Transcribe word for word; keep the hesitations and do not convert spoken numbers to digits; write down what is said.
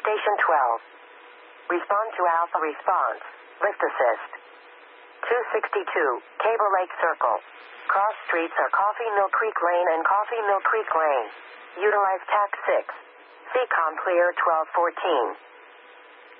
Station twelve. Respond to Alpha response. Lift assist. two sixty-two, Cable Lake Circle. Cross streets are Coffee Mill Creek Lane and Coffee Mill Creek Lane. Utilize T A C six. C COM clear twelve fourteen.